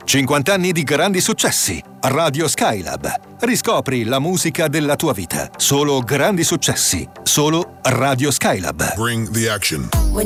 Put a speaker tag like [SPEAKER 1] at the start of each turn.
[SPEAKER 1] 50 anni di grandi successi. Radio Skylab. Riscopri la musica della tua vita. Solo grandi successi. Solo Radio Skylab.
[SPEAKER 2] Bring the action.
[SPEAKER 3] When